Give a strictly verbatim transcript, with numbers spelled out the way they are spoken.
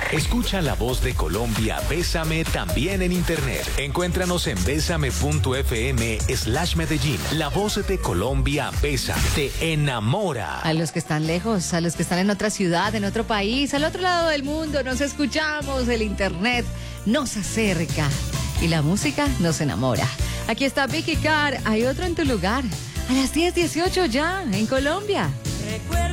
Escucha la voz de Colombia, Bésame, también en internet. Encuéntranos en bésame.fm slash Medellín. La voz de Colombia, Bésame, te enamora. A los que están lejos, a los que están en otra ciudad, en otro país, al otro lado del mundo, nos escuchamos, el internet nos acerca y la música nos enamora. Aquí está Vicky Carr, hay otro en tu lugar, a las diez dieciocho ya, en Colombia.